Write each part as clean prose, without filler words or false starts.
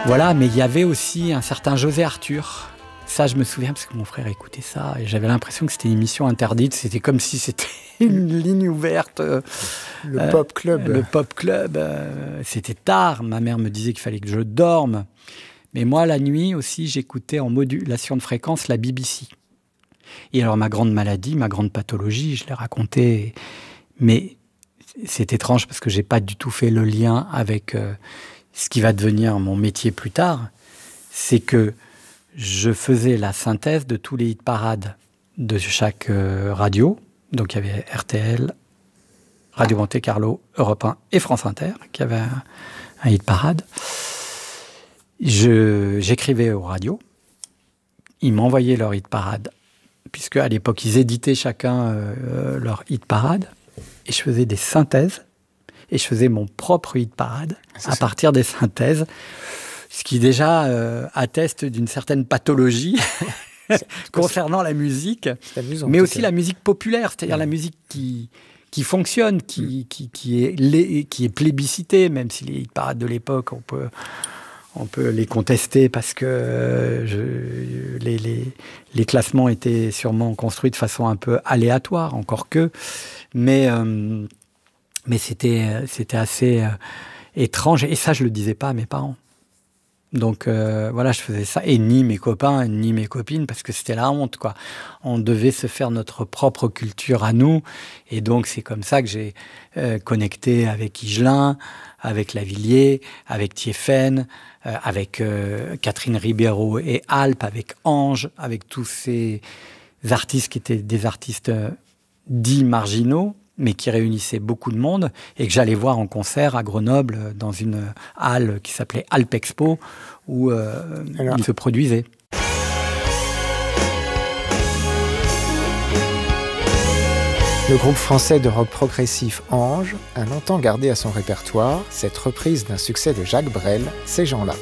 Voilà, mais il y avait aussi un certain José Arthur. Ça, je me souviens parce que mon frère écoutait ça et j'avais l'impression que c'était une émission interdite. C'était comme si c'était une ligne ouverte. Le Pop Club. Le Pop Club. C'était tard. Ma mère me disait qu'il fallait que je dorme. Mais moi, la nuit aussi, j'écoutais en modulation de fréquence la BBC. Et alors, ma grande maladie, ma grande pathologie, je l'ai racontée. Mais c'est étrange parce que j'ai pas du tout fait le lien avec ce qui va devenir mon métier plus tard. C'est que je faisais la synthèse de tous les hit parades de chaque radio. Donc, il y avait RTL, Radio Monte Carlo, Europe 1 et France Inter, qui avaient un hit parade. J'écrivais aux radios. Ils m'envoyaient leur hit parade, puisque à l'époque, ils éditaient chacun leur hit parade. Et je faisais des synthèses. Et je faisais mon propre hit parade à partir des synthèses. Ce qui déjà atteste d'une certaine pathologie concernant la musique, mais aussi la musique populaire, c'est-à-dire la musique qui fonctionne, qui est plébiscitée, même si les hit parades de l'époque, on peut les contester parce que les classements étaient sûrement construits de façon un peu aléatoire, encore que, mais c'était assez étrange, et ça je le disais pas à mes parents. Donc voilà, je faisais ça, et ni mes copains, ni mes copines, parce que c'était la honte, quoi. On devait se faire notre propre culture à nous, et donc c'est comme ça que j'ai connecté avec Higelin, avec Lavilliers, avec Thiéfaine, avec Catherine Ribeiro et Alp, avec Ange, avec tous ces artistes qui étaient des artistes dits marginaux, mais qui réunissait beaucoup de monde, et que j'allais voir en concert à Grenoble, dans une halle qui s'appelait Alp Expo, où il se produisait. Le groupe français de rock progressif Ange a longtemps gardé à son répertoire cette reprise d'un succès de Jacques Brel, Ces gens-là.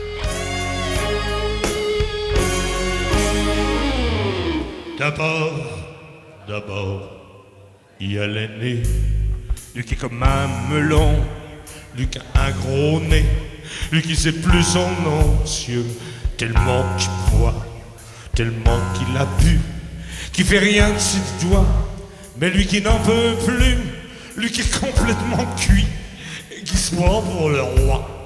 D'abord, il y a l'aîné, lui qui est comme un melon, lui qui a un gros nez, lui qui sait plus son nom, Dieu, tellement qu'il boit, tellement qu'il a bu, qui fait rien de ses doigts, mais lui qui n'en peut plus, lui qui est complètement cuit, et qui se prend pour le roi.